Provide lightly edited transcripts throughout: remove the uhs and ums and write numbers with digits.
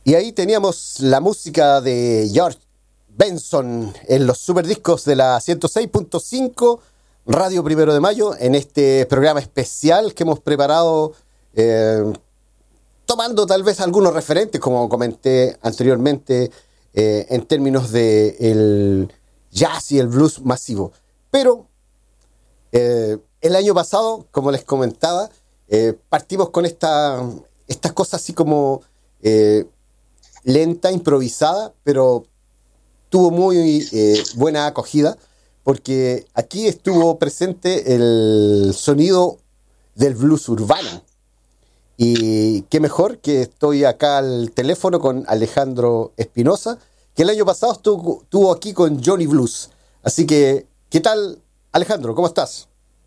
Y ahí teníamos la música de George Benson en los superdiscos de la 106.5 Radio Primero de Mayo, en este programa especial que hemos preparado, tomando tal vez algunos referentes, como comenté anteriormente, en términos de el jazz y el blues masivo. Pero el año pasado, como les comentaba, partimos con estas cosas así como lenta, improvisada, pero tuvo muy buena acogida, porque aquí estuvo presente el sonido del blues urbano. Y qué mejor que estoy acá al teléfono con Alejandro Espinosa, que el año pasado estuvo aquí con Johnny Blues. Así que, ¿qué tal, Alejandro? ¿Cómo estás?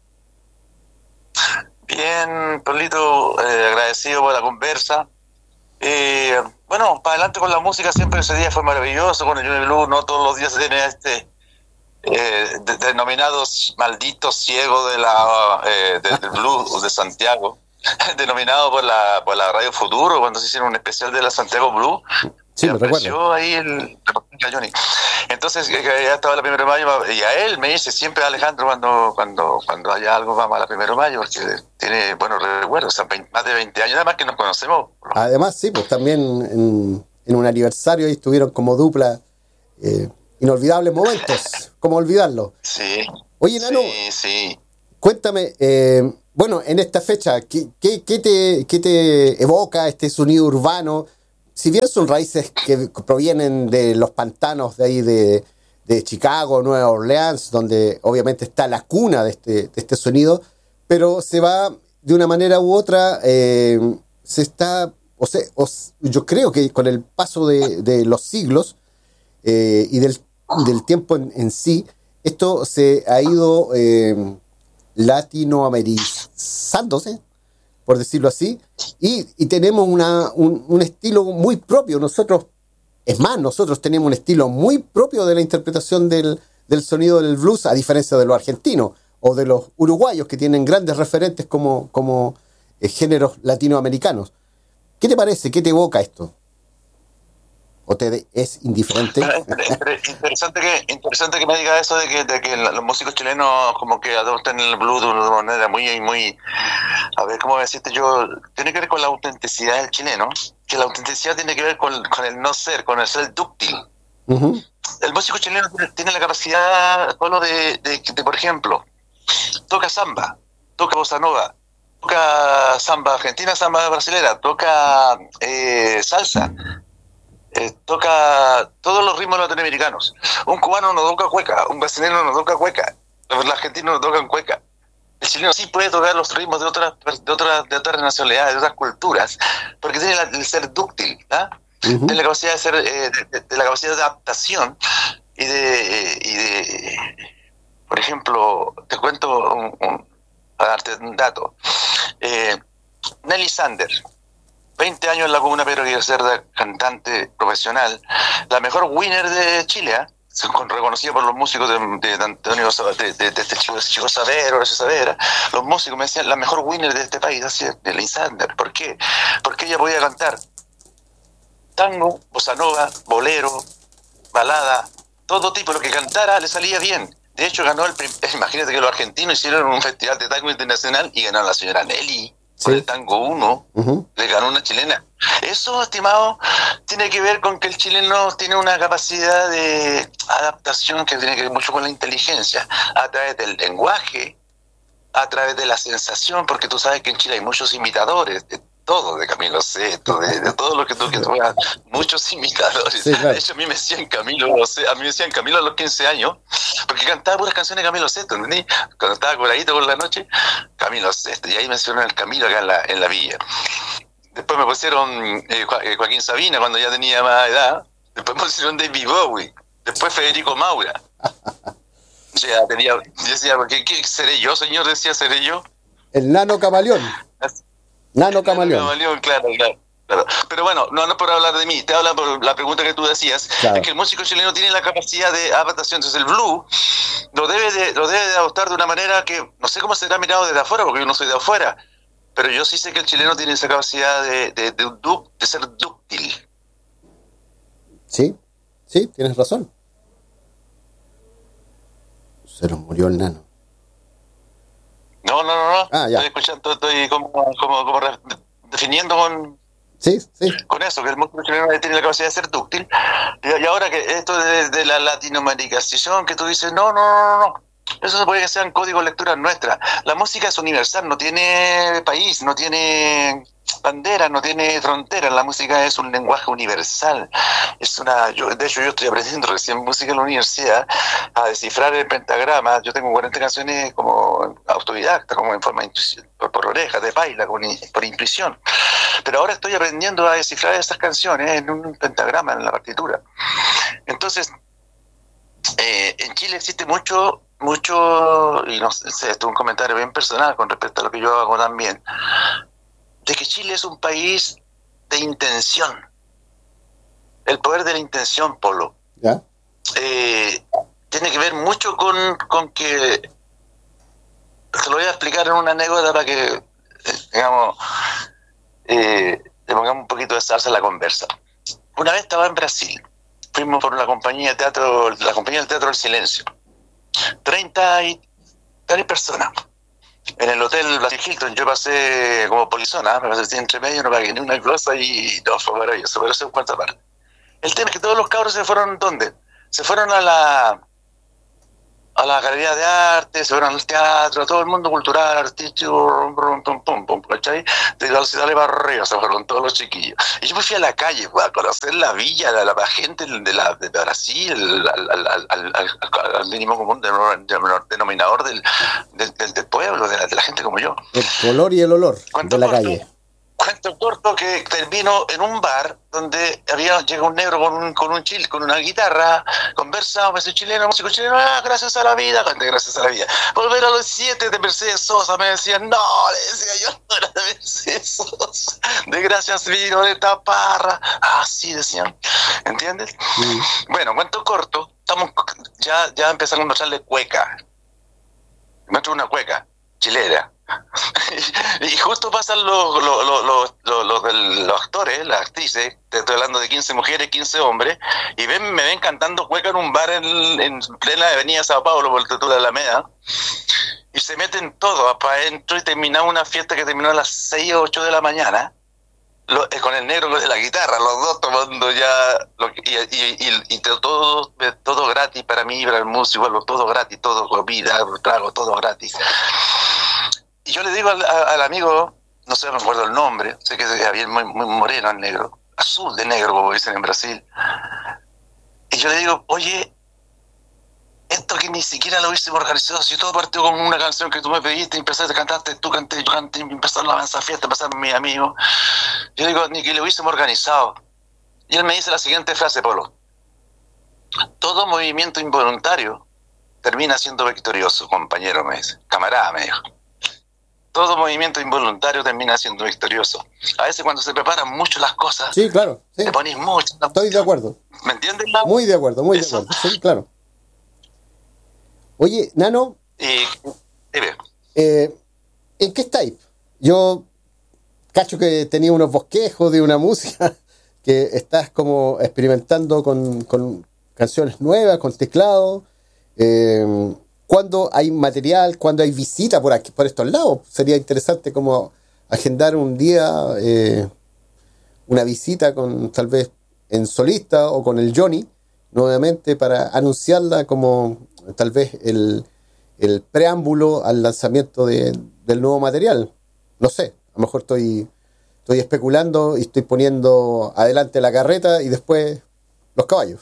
Bien, Pablito, agradecido por la conversa. Bueno, para adelante con la música, siempre ese día fue maravilloso con el Johnny Blues. No todos los días se tiene denominados malditos ciegos del blues de Santiago, denominado por la Radio Futuro, cuando se hicieron un especial de la Santiago Blues. Sí, me recuerdo. Ahí el Johnny. Entonces, ya estaba la 1 de mayo, y a él me dice siempre, Alejandro, cuando haya algo, vamos a la 1 de mayo, porque tiene buenos recuerdos, o sea, más de 20 años, además que nos conocemos. Además, sí, pues también en un aniversario ahí estuvieron como dupla, inolvidables momentos, ¿cómo olvidarlo? Sí. Oye, Nano, sí. Cuéntame, bueno, en esta fecha, ¿qué te evoca este sonido urbano? Si bien son raíces que provienen de los pantanos de ahí de Chicago, Nueva Orleans, donde obviamente está la cuna de este sonido, pero se va de una manera u otra, yo creo que con el paso de los siglos y del tiempo en sí, esto se ha ido latinoamerizándose, por decirlo así, y tenemos un estilo muy propio. Nosotros tenemos un estilo muy propio de la interpretación del sonido del blues, a diferencia de los argentinos o de los uruguayos, que tienen grandes referentes como géneros latinoamericanos. ¿Qué te parece? ¿Qué te evoca esto? ¿O te es indiferente? Interesante que me diga eso de que los músicos chilenos como que adoptan el blues de una manera muy, a ver, ¿cómo decirte yo? Tiene que ver con la autenticidad del chileno, que la autenticidad tiene que ver con el no ser, con el ser dúctil. Uh-huh. El músico chileno tiene la capacidad solo de, por ejemplo, toca samba, toca bossa nova, toca samba argentina, samba brasilera, toca salsa, toca todos los ritmos latinoamericanos. Un cubano no toca cueca, un brasileño no toca cueca, los argentinos no tocan cueca. El chileno sí puede tocar los ritmos de otras nacionalidades, de otras culturas, porque tiene el ser dúctil, ¿ah? Uh-huh. Tiene la capacidad de ser, de la capacidad de adaptación y de por ejemplo, te cuento para darte un dato. Nelly Sander, 20 años en la comuna, pero quiere ser cantante profesional, la mejor winner de Chile, ¿eh? Reconocida por los músicos de Antonio, de este Chico Saavedra, los músicos me decían, la mejor winner de este país, así es, Nelly Sander. ¿Por qué? Porque ella podía cantar tango, bossa nova, bolero, balada, todo tipo, lo que cantara le salía bien. De hecho, ganó imagínate que los argentinos hicieron un festival de tango internacional y ganó la señora Nelly. Por el tango 1, uh-huh. Le ganó una chilena. Eso, estimado, tiene que ver con que el chileno tiene una capacidad de adaptación que tiene que ver mucho con la inteligencia, a través del lenguaje, a través de la sensación, porque tú sabes que en Chile hay muchos imitadores, de todo, de Camilo Sesto, de todo lo que tú veas, muchos imitadores. Sí, claro. De hecho, a mí me decían Camilo a los 15 años, porque cantaba puras canciones de Camilo Sesto, ¿entendí? Cuando estaba coladito por la noche, Camilo Sesto, y ahí mencionaron el Camilo acá en la villa. Después me pusieron Joaquín Sabina cuando ya tenía más edad, después me pusieron David Bowie, después Federico Maura. O sea, yo decía, ¿qué seré yo, señor? Decía, ¿seré yo? El Nano Camaleón. Nano Camaleón, claro. Pero bueno, no por hablar de mí, te habla por la pregunta que tú decías, claro. Es que el músico chileno tiene la capacidad de adaptación. Entonces el blues lo debe de adoptar de una manera que no sé cómo será mirado desde afuera, porque yo no soy de afuera, pero yo sí sé que el chileno tiene esa capacidad de ser dúctil. Sí, sí, tienes razón. Se nos murió el nano. No. Ah, ya. Estoy escuchando, estoy como definiendo Sí, sí. con eso, que el músculo chileno tiene la capacidad de ser dúctil. Y ahora que esto de la latinoamericación, que tú dices, no. Eso se puede que sean códigos de lectura nuestra. La música es universal, no tiene país, no tiene bandera, no tiene frontera. La música es un lenguaje universal. De hecho, yo estoy aprendiendo recién música en la universidad a descifrar el pentagrama. Yo tengo 40 canciones como autodidacta, como en forma de intuición, por orejas, de baila, por intuición. Pero ahora estoy aprendiendo a descifrar esas canciones en un pentagrama, en la partitura. Entonces, en Chile existe mucho, y no sé, esto es un comentario bien personal con respecto a lo que yo hago también, de que Chile es un país de intención. El poder de la intención, Polo. ¿Ya? Tiene que ver mucho con que, te lo voy a explicar en una anécdota para que, digamos, le pongamos un poquito de salsa a la conversa. Una vez estaba en Brasil, fuimos por la compañía del Teatro del Silencio, 30 personas. En el hotel Brasil Hilton yo pasé como polizona, me pasé entre medio, no pagué ni una cosa y no, fue maravilloso, pero eso en cuarta parte. El tema es que todos los cabros se fueron, ¿dónde? Se fueron a la galería de arte, se fueron al teatro, a todo el mundo cultural, artístico, ¿cachai? De la ciudad de Barrio se fueron todos los chiquillos. Y yo me fui a la calle a conocer la villa, la gente de Brasil, al mínimo común denominador del pueblo, de la gente como yo. El color y el olor de la calle. Cuento corto que termino en un bar donde llega un negro con una guitarra, conversa, me soy chileno, músico chileno, gracias a la vida, cante gracias a la vida. Volver a los 7 de Mercedes Sosa, me decían, no, le decía yo, no era de Mercedes Sosa, de gracias vino de Taparra, así decían, ¿entiendes? Sí. Bueno, cuento corto, estamos ya empezando a mostrarle cueca, muestro una cueca chilena. Y justo pasan los actores, las actrices, te estoy hablando de 15 mujeres, 15 hombres, y me ven cantando cueca en un bar en plena avenida Sao Paulo, por el Teatro de Alameda, y se meten todos para adentro y terminamos una fiesta que terminó a las 6 o 8 de la mañana, con el negro de la guitarra, los dos tomando ya, y todo gratis para mí, para el músico, todo gratis, todo comida, trago, todo gratis. Y yo le digo al amigo, no sé, me acuerdo el nombre, sé que es bien muy moreno el negro, azul de negro, como dicen en Brasil. Y yo le digo, oye, esto que ni siquiera lo hubiésemos organizado, si todo partió con una canción que tú me pediste, y empezaste a cantar, tú canté, yo canté, y empezaron a avanzar fiesta, empezaron mis amigos. Yo digo, ni que lo hubiésemos organizado. Y él me dice la siguiente frase, Polo: todo movimiento involuntario termina siendo victorioso, compañero, me dice, camarada, me dijo. Todo movimiento involuntario termina siendo victorioso. A veces cuando se preparan mucho las cosas, sí, claro, sí. Te pones mucho. Estoy de acuerdo. ¿Me entiendes? Muy de acuerdo, muy de acuerdo. Sí, claro. Oye, Nano, ¿en qué estáis? Yo cacho que tenía unos bosquejos de una música que estás como experimentando con canciones nuevas, con teclado. ¿Cuándo hay material? ¿Cuándo hay visita por aquí, por estos lados? Sería interesante como agendar un día una visita con tal vez en solista o con el Johnny nuevamente para anunciarla como tal vez el preámbulo al lanzamiento del nuevo material. No sé, a lo mejor estoy especulando y estoy poniendo adelante la carreta y después los caballos.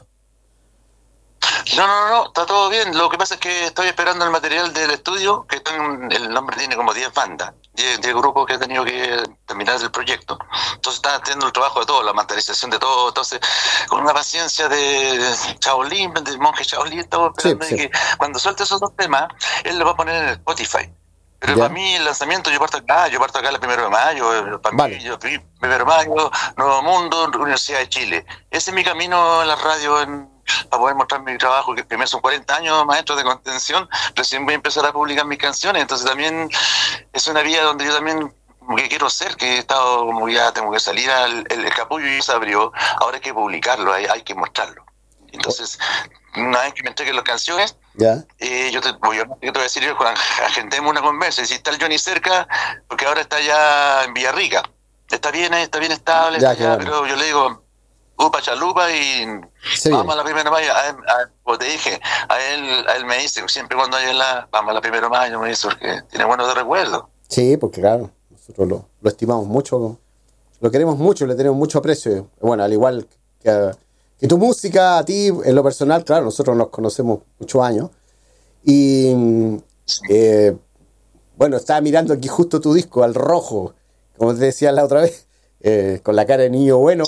No, está todo bien. Lo que pasa es que estoy esperando el material del estudio, que el nombre tiene como 10 bandas, 10 grupos que he tenido que terminar el proyecto. Entonces está haciendo el trabajo de todo, la materialización de todo. Entonces, con una paciencia de Shaolin, del monje Shaolin, estamos esperando que cuando suelte esos dos temas, él lo va a poner en el Spotify. Pero para mí el lanzamiento, yo parto acá el 1 de mayo, para mí, 1 de mayo, Nuevo Mundo, Universidad de Chile. Ese es mi camino en la radio, para poder mostrar mi trabajo, que primero son 40 años maestro de contención, recién voy a empezar a publicar mis canciones, entonces también es una vía donde yo también como que quiero ser, que he estado como ya tengo que salir el capullo y se abrió, ahora hay que publicarlo, hay que mostrarlo. Entonces, una vez que me entreguen las canciones, ¿Ya? yo te voy a decir, agendemos una conversa, y si está el Johnny cerca, porque ahora está ya en Villarrica, está bien estable, Ya, está qué ya, bueno. pero yo le digo, upa chalupa y Se vamos a viene. la primera mayo. Como te dije, a él me dice, siempre cuando hay vamos a la primera mayo, me dice, porque tiene buenos de recuerdo. Sí, porque claro, nosotros lo estimamos mucho, lo queremos mucho, le tenemos mucho aprecio. Bueno, al igual que tu música, a ti, en lo personal, claro, nosotros nos conocemos muchos años. Y eh, bueno, estaba mirando aquí justo tu disco, Al Rojo, como te decía la otra vez, con la cara de niño bueno.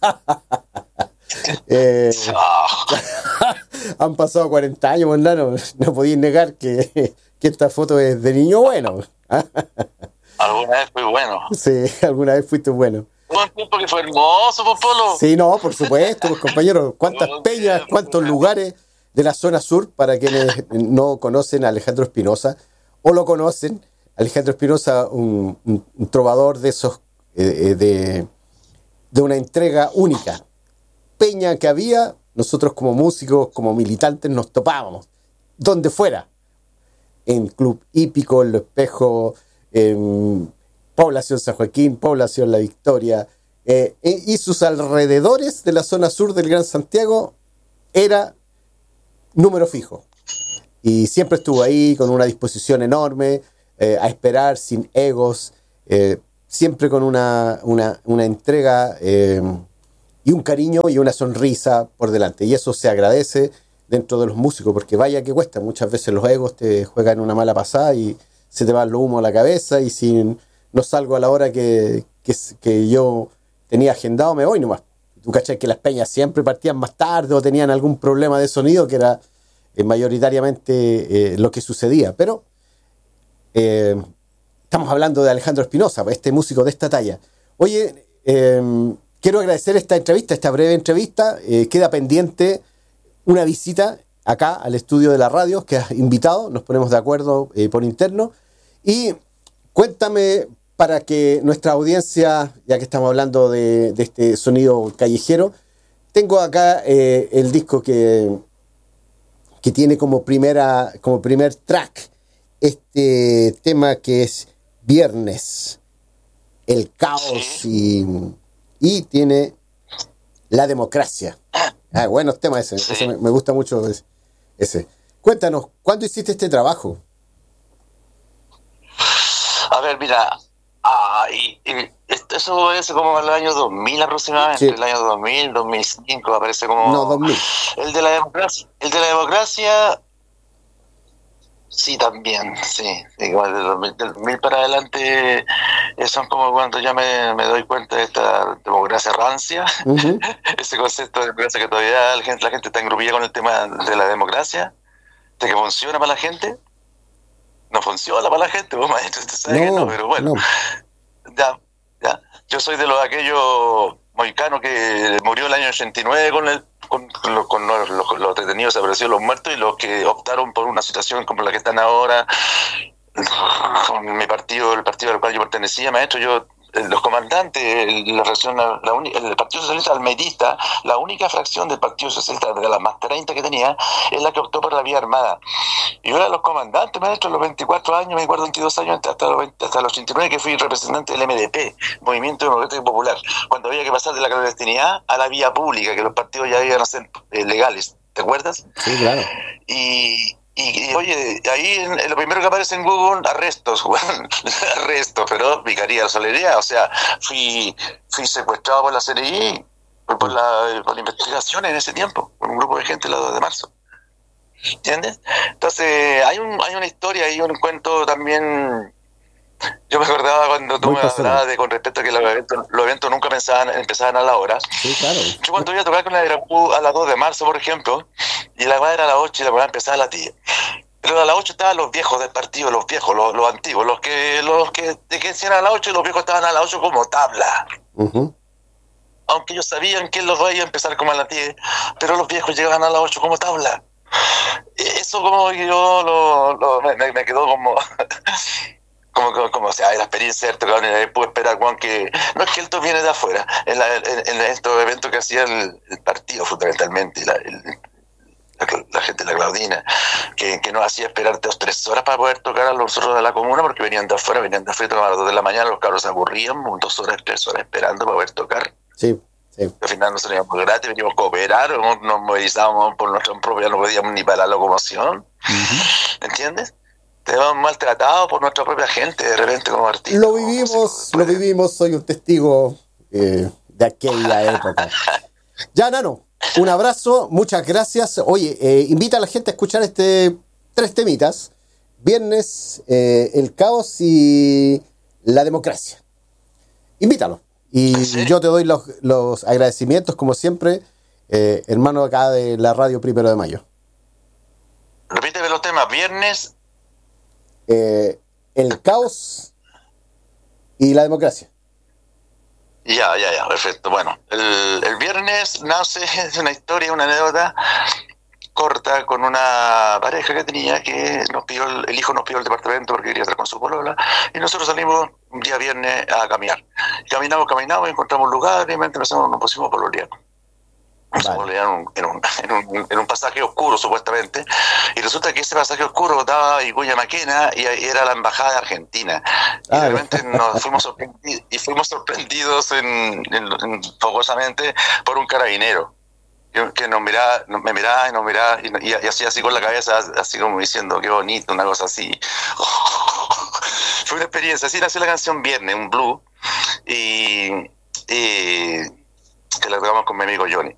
Eh, Oh, Han pasado 40 años, hermano. No podéis negar que esta foto es de niño bueno. alguna vez fue bueno. Sí, alguna vez fuiste bueno. Hubo un tiempo que fue hermoso, Popolo. Sí, no, por supuesto, pues, compañeros. ¿Cuántas Hubo un peñas, tiempo. cuántos lugares de la zona sur para quienes no conocen a Alejandro Espinosa o lo conocen? Alejandro Espinosa, un trovador de esos, de una entrega única. Peña que había, nosotros como músicos, como militantes, nos topábamos, donde fuera, en Club Hípico, en Lo Espejo, en Población San Joaquín, Población La Victoria, y sus alrededores de la zona sur del Gran Santiago, era número fijo. Y siempre estuvo ahí con una disposición enorme, a esperar, sin egos, siempre con una entrega y un cariño y una sonrisa por delante. Y eso se agradece dentro de los músicos, porque vaya que cuesta. Muchas veces los egos te juegan una mala pasada y se te va el humo a la cabeza, y si no salgo a la hora que yo tenía agendado, me voy nomás. Tú cachai que las peñas siempre partían más tarde o tenían algún problema de sonido, que era mayoritariamente lo que sucedía. Pero eh, estamos hablando de Alejandro Espinosa, este músico de esta talla. Oye, quiero agradecer esta entrevista, esta breve entrevista. Queda pendiente una visita acá al estudio de la radio que has invitado. Nos ponemos de acuerdo por interno. Y cuéntame, para que nuestra audiencia, ya que estamos hablando de este sonido callejero, tengo acá el disco que tiene como primer track este tema que es Viernes, el caos, y tiene la democracia. Buenos temas ese, Sí. ese me gusta mucho ese. Cuéntanos, ¿cuándo hiciste este trabajo? A ver, mira, eso es como en el año 2000 aproximadamente, Sí. el año 2000, 2005, aparece como... No, 2000. El de la democracia, sí, también, sí. Igual del 2000 para adelante, son como cuando ya me doy cuenta de esta democracia rancia, Uh-huh. ese concepto de democracia que todavía la gente está engrupida con el tema de la democracia, de que funciona para la gente. No funciona para la gente, vos maestro, usted sabe que no, pero bueno, no. ya. Yo soy de aquellos mohicanos que murió el año 89 con los detenidos desaparecidos, los muertos, y los que optaron por una situación como la que están ahora, con mi partido, el partido al cual yo pertenecía, maestro. Los comandantes, el Partido Socialista Almeidista, la única fracción del Partido Socialista de las más 30 que tenía, es la que optó por la vía armada. Y yo era los comandantes, maestro, a los 24 años, me acuerdo, 22 años, hasta los 89, que fui representante del MDP, Movimiento Democrático Popular, cuando había que pasar de la clandestinidad a la vía pública, que los partidos ya iban a ser legales. ¿Te acuerdas? Sí, claro. Y oye, ahí lo primero que aparece en Google, arrestos, pero vicaría de Solería, o sea, fui secuestrado por la CNI, por la investigación en ese tiempo, por un grupo de gente el 2 de marzo. ¿Entiendes? Entonces, hay una historia, hay un cuento también. Yo me acordaba cuando tú Muy me personal. hablabas con respecto a que los eventos nunca empezaban a la hora. Sí, claro. Yo cuando iba a tocar con la Iracú a las 2 de marzo, por ejemplo, y la weá era a las 8 y la weá empezaba a latir. Pero a las 8 estaban los viejos del partido, los viejos, los antiguos, los que decían a las 8, y los viejos estaban a las 8 como tabla. Uh-huh. Aunque ellos sabían que los iba a empezar como a las 10, pero los viejos llegaban a las 8 como tabla. Eso como yo me quedó como sea, la experiencia de haber tocado en el puedo esperar, Juan, que no es que esto viene de afuera, en estos eventos que hacía el partido fundamentalmente, la gente de la Claudina, que nos hacía esperar 2 o 3 horas para poder tocar a los nosotros de la comuna, porque venían de afuera, tocaban a las 2 de la mañana, los cabros se aburrían, 2 horas, 3 horas esperando para poder tocar. Sí, sí. Al final nos salíamos gratis, veníamos a cooperar, nos movilizábamos por nuestra propia, no podíamos ni para la locomoción, ¿entiendes? Estábamos maltratados por nuestra propia gente, de repente como artistas. Lo vivimos, soy un testigo de aquella época. Ya, Nano, un abrazo, muchas gracias. Oye, invita a la gente a escuchar 3 temitas. Viernes, el caos y la democracia. Invítalo. Y ¿Sí? yo te doy los agradecimientos, como siempre, hermano acá de la radio 1 de Mayo. Repíteme los temas, viernes. El caos y la democracia. Ya, perfecto. Bueno, el viernes nace una historia, una anécdota corta con una pareja que tenía que el hijo nos pidió el departamento porque quería estar con su polola y nosotros salimos un día viernes a caminar. Caminamos, encontramos un lugar y nos pusimos a pololear. Vale. En un pasaje oscuro supuestamente, y resulta que ese pasaje oscuro daba a Vicuña Maquena y era la embajada de Argentina, y realmente nos fuimos sorprendidos fogosamente por un carabinero que me miraba y hacía así con la cabeza, así como diciendo qué bonito, una cosa así. Fue una experiencia. Así nació la canción Viernes, un blues, y que la grabamos con mi amigo Johnny.